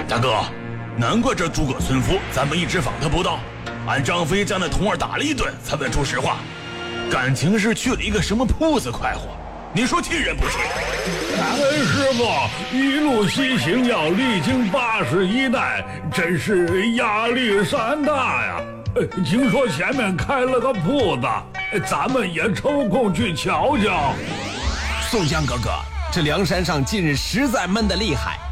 大哥，难怪这诸葛村夫咱们一直访他不到，俺张飞将那童儿打了一顿才问出实话，感情是去了一个什么铺子快活，你说气人不气？ 师傅一路西行要历经81代，真是压力山大呀。听说前面开了个铺子，咱们也抽空去瞧瞧。 宋江哥哥，这梁山上近日实在闷得厉害，